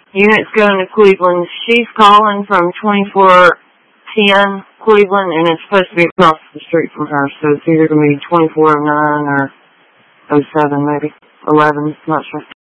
Unit's going to Cleveland. She's calling from 2410 Cleveland, and it's supposed to be across the street from her, so it's either going to be 2409 or 07 maybe, 11, not sure.